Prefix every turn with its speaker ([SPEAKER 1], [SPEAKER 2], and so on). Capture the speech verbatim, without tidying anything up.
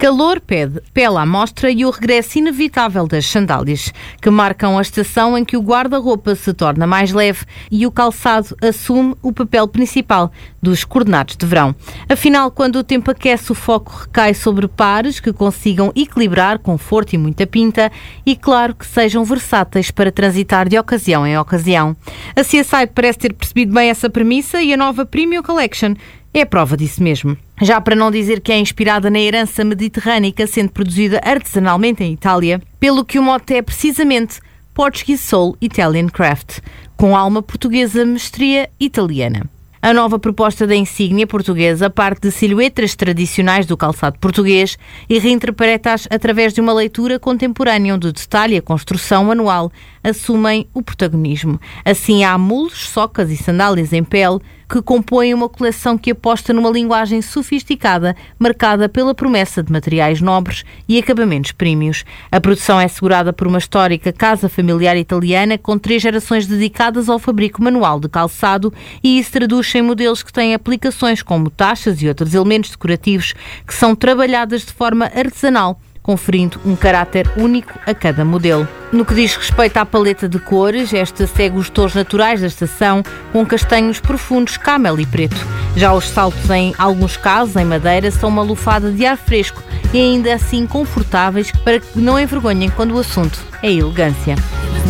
[SPEAKER 1] Calor pede pele à mostra e o regresso inevitável das sandálias, que marcam a estação em que o guarda-roupa se torna mais leve e o calçado assume o papel principal dos coordenados de verão. Afinal, quando o tempo aquece, o foco recai sobre pares que consigam equilibrar conforto e muita pinta e, claro, que sejam versáteis para transitar de ocasião em ocasião. A C S I parece ter percebido bem essa premissa e a nova Premium Collection é a prova disso mesmo. Já para não dizer que é inspirada na herança mediterrânica, sendo produzida artesanalmente em Itália, pelo que o mote é precisamente Portuguese Soul Italian Craft, com alma portuguesa, mestria italiana. A nova proposta da insígnia portuguesa parte de silhuetas tradicionais do calçado português e reinterpreta-as através de uma leitura contemporânea onde o detalhe e a construção manual assumem o protagonismo. Assim há mulos, socas e sandálias em pele que compõem uma coleção que aposta numa linguagem sofisticada, marcada pela promessa de materiais nobres e acabamentos prímios. A produção é assegurada por uma histórica casa familiar italiana com três gerações dedicadas ao fabrico manual de calçado, e isso traduz em modelos que têm aplicações como taxas e outros elementos decorativos que são trabalhadas de forma artesanal, conferindo um caráter único a cada modelo. No que diz respeito à paleta de cores, esta segue os tons naturais da estação, com castanhos profundos, camel e preto. Já os saltos, em alguns casos em madeira, são uma lufada de ar fresco e ainda assim confortáveis para que não envergonhem quando o assunto é elegância.